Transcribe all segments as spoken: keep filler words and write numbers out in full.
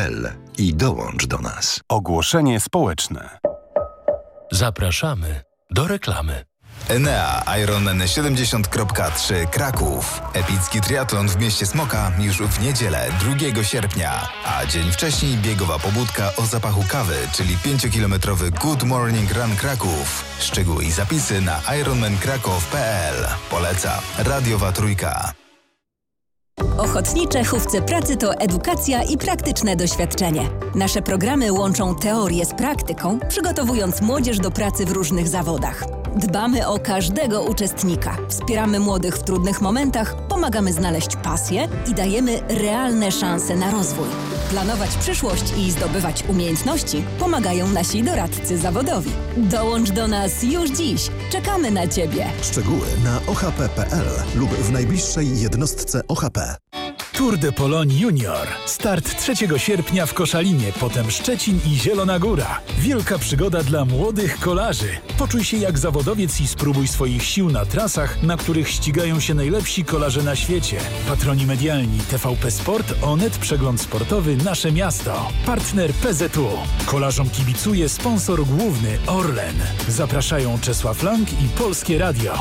l i dołącz do nas. Ogłoszenie społeczne. Zapraszamy do reklamy. Enea Ironman siedemdziesiąt kropka trzy Kraków. Epicki triatlon w mieście Smoka już w niedzielę, drugiego sierpnia. A dzień wcześniej biegowa pobudka o zapachu kawy, czyli pięciokilometrowy Good Morning Run Kraków. Szczegóły i zapisy na ironman kraków kropka p l. Poleca Radiowa Trójka. Ochotnicze Hufce Pracy to edukacja i praktyczne doświadczenie. Nasze programy łączą teorię z praktyką, przygotowując młodzież do pracy w różnych zawodach. Dbamy o każdego uczestnika, wspieramy młodych w trudnych momentach, pomagamy znaleźć pasję i dajemy realne szanse na rozwój. Planować przyszłość i zdobywać umiejętności pomagają nasi doradcy zawodowi. Dołącz do nas już dziś. Czekamy na Ciebie. Szczegóły na o h p kropka p l lub w najbliższej jednostce O H P. Tour de Pologne Junior. Start trzeciego sierpnia w Koszalinie, potem Szczecin i Zielona Góra. Wielka przygoda dla młodych kolarzy. Poczuj się jak zawodowiec i spróbuj swoich sił na trasach, na których ścigają się najlepsi kolarze na świecie. Patroni medialni T V P Sport, Onet, Przegląd Sportowy, Nasze Miasto. Partner P Z U. Kolarzom kibicuje sponsor główny Orlen. Zapraszają Czesław Lang i Polskie Radio.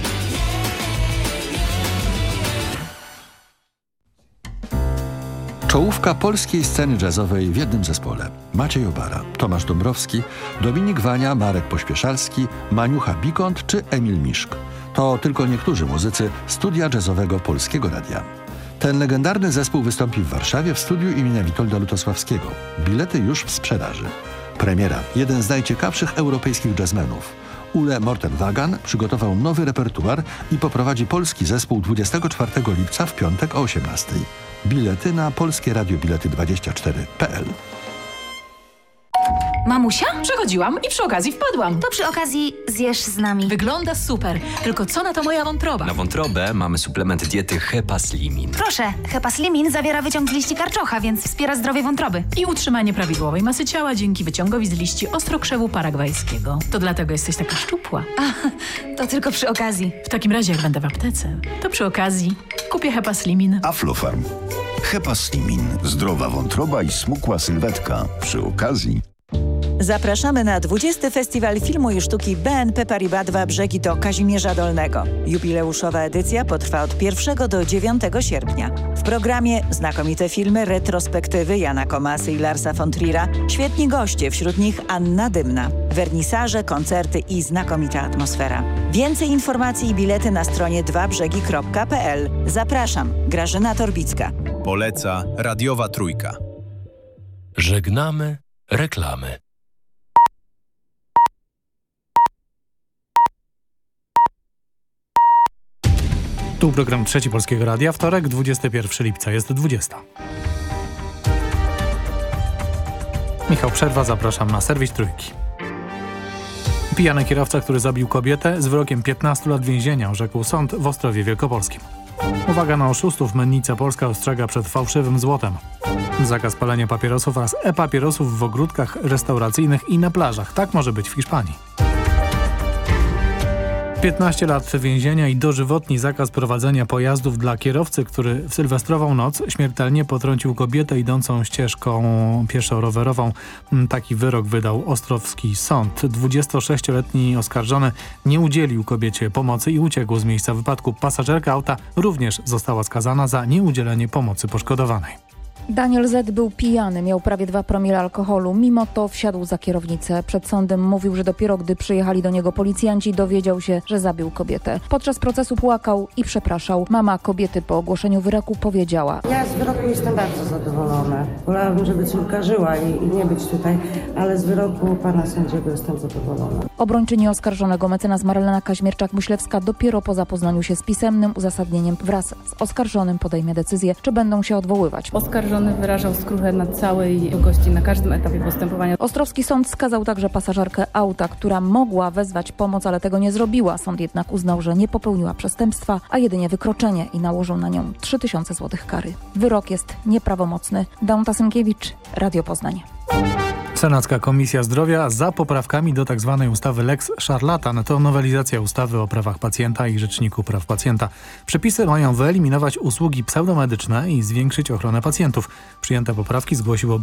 Czołówka polskiej sceny jazzowej w jednym zespole. Maciej Obara, Tomasz Dąbrowski, Dominik Wania, Marek Pośpieszalski, Maniucha Bikont czy Emil Miszk. To tylko niektórzy muzycy studia jazzowego Polskiego Radia. Ten legendarny zespół wystąpi w Warszawie w studiu imienia Witolda Lutosławskiego. Bilety już w sprzedaży. Premiera. Jeden z najciekawszych europejskich jazzmenów. Ule Mortenwagan przygotował nowy repertuar i poprowadzi polski zespół dwudziestego czwartego lipca w piątek o osiemnastej. Bilety na polskie radio bilety dwadzieścia cztery kropka p l. Mamusia? Przechodziłam i przy okazji wpadłam. To przy okazji zjesz z nami. Wygląda super, tylko co na to moja wątroba? Na wątrobę mamy suplement diety Hepaslimin. Proszę, Hepaslimin zawiera wyciąg z liści karczocha, więc wspiera zdrowie wątroby. I utrzymanie prawidłowej masy ciała dzięki wyciągowi z liści ostrokrzewu paragwajskiego. To dlatego jesteś taka szczupła. A, to tylko przy okazji. W takim razie jak będę w aptece, to przy okazji kupię Hepaslimin. Aflofarm. Hepaslimin. Zdrowa wątroba i smukła sylwetka. Przy okazji. Zapraszamy na dwudziesty Festiwal Filmu i Sztuki B N P Paribas dwa Brzegi do Kazimierza Dolnego. Jubileuszowa edycja potrwa od pierwszego do dziewiątego sierpnia. W programie znakomite filmy, retrospektywy Jana Komasy i Larsa von Trier'a, świetni goście, wśród nich Anna Dymna, wernisaże, koncerty i znakomita atmosfera. Więcej informacji i bilety na stronie dwa brzegi kropka p l. Zapraszam, Grażyna Torbicka. Poleca Radiowa Trójka. Żegnamy reklamy. Tu program Trzeci Polskiego Radia, wtorek, dwudziestego pierwszego lipca, jest dwudziesta. Michał Przerwa, zapraszam na serwis Trójki. Pijany kierowca, który zabił kobietę, z wyrokiem piętnastu lat więzienia, orzekł sąd w Ostrowie Wielkopolskim. Uwaga na oszustów, Mennica Polska ostrzega przed fałszywym złotem. Zakaz palenia papierosów oraz e-papierosów w ogródkach restauracyjnych i na plażach. Tak może być w Hiszpanii. piętnaście lat więzienia i dożywotni zakaz prowadzenia pojazdów dla kierowcy, który w sylwestrową noc śmiertelnie potrącił kobietę idącą ścieżką pieszo-rowerową. Taki wyrok wydał ostrowski sąd. dwudziestosześcioletni oskarżony nie udzielił kobiecie pomocy i uciekł z miejsca wypadku. Pasażerka auta również została skazana za nieudzielenie pomocy poszkodowanej. Daniel Z. był pijany, miał prawie dwa promile alkoholu. Mimo to wsiadł za kierownicę. Przed sądem mówił, że dopiero gdy przyjechali do niego policjanci, dowiedział się, że zabił kobietę. Podczas procesu płakał i przepraszał. Mama kobiety po ogłoszeniu wyroku powiedziała: ja z wyroku jestem bardzo zadowolona. Wolałabym, żeby córka żyła i, i nie być tutaj, ale z wyroku pana sędziego jestem zadowolona. Obrończyni oskarżonego mecenas Marlena Kaźmierczak-Myślewska dopiero po zapoznaniu się z pisemnym uzasadnieniem wraz z oskarżonym podejmie decyzję, czy będą się odwoływać. Oskarżony wyrażał skruchę na całej długości, na każdym etapie postępowania. Ostrowski sąd skazał także pasażerkę auta, która mogła wezwać pomoc, ale tego nie zrobiła. Sąd jednak uznał, że nie popełniła przestępstwa, a jedynie wykroczenie i nałożył na nią trzy tysiące złotych kary. Wyrok jest nieprawomocny. Danuta Sękiewicz, Radio Poznań. Senacka Komisja Zdrowia za poprawkami do tzw. ustawy Lex Szarlatan. To nowelizacja ustawy o prawach pacjenta i Rzeczniku Praw Pacjenta. Przepisy mają wyeliminować usługi pseudomedyczne i zwiększyć ochronę pacjentów. Przyjęte poprawki zgłosiło